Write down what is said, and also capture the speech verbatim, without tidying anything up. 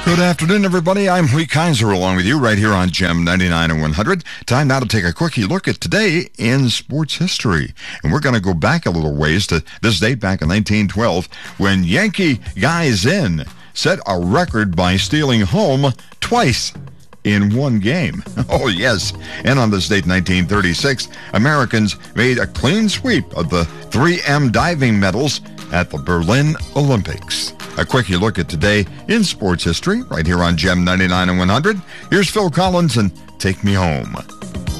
Good afternoon, everybody. I'm Lee Kaiser along with you right here on Gem ninety-nine and one hundred. Time now to take a quickie look at today in sports history. And we're going to go back a little ways to this date back in nineteen twelve when Yankee Guy Zinn set a record by stealing home twice in one game. Oh, yes. And on this date, nineteen thirty-six, Americans made a clean sweep of the three M diving medals at the Berlin Olympics. A quickie look at today in sports history right here on Gem ninety-nine and one hundred. Here's Phil Collins and Take Me Home.